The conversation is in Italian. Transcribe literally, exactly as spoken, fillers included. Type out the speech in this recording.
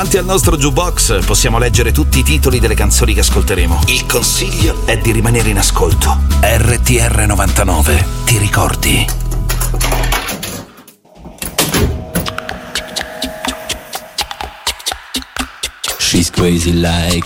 Davanti al nostro jukebox possiamo leggere tutti i titoli delle canzoni che ascolteremo. Il consiglio è di rimanere in ascolto. R T R novantanove, ti ricordi? She's crazy like